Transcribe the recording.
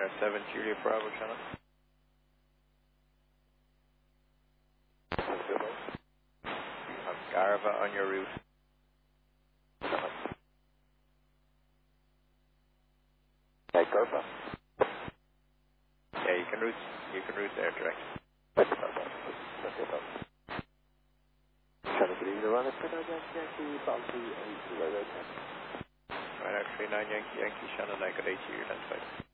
Radar 7 Juliet Bravo channel. You have Garva on your route. Okay, Garva. Yeah, you can route there direct. Channel 3, the runner, Yankee, Bounty, 8010. Radar 39 Yankee, Channel 9, good 80, you're identified.